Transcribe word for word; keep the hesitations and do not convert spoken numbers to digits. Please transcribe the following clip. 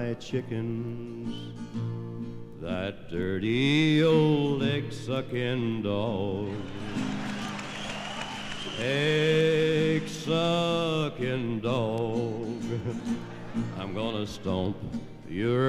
my chickens. That dirty old egg-sucking dog. Egg-sucking dog. I'm gonna stomp your